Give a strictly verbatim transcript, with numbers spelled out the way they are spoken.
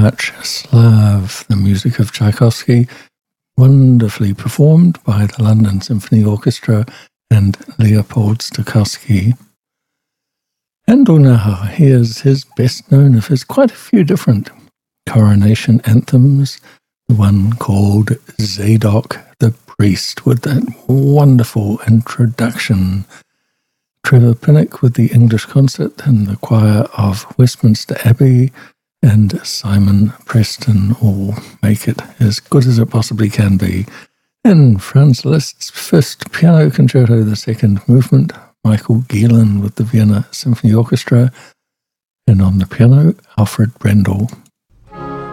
Václav, the music of Tchaikovsky, wonderfully performed by the London Symphony Orchestra and Leopold Stokowski. Handel now, here's his best known of his quite a few different coronation anthems, the one called Zadok the Priest, with that wonderful introduction. Trevor Pinnock with the English concert and the choir of Westminster Abbey, and Simon Preston all make it as good as it possibly can be. And Franz Liszt's First Piano Concerto, the second movement, Michael Gielen with the Vienna Symphony Orchestra, and on the piano, Alfred Brendel.